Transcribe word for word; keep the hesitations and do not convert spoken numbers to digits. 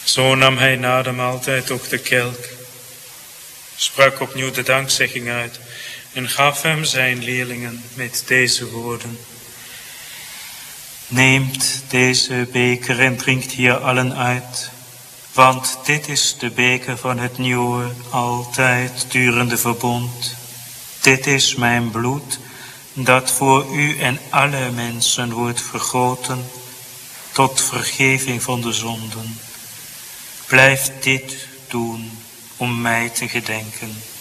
Zo nam hij na de maaltijd ook de kelk, sprak opnieuw de dankzegging uit en gaf hem zijn leerlingen met deze woorden. Neemt deze beker en drinkt hier allen uit, want dit is de beker van het nieuwe, altijd durende verbond. Dit is mijn bloed, dat voor u en alle mensen wordt vergoten, tot vergeving van de zonden. Blijf dit doen om mij te gedenken.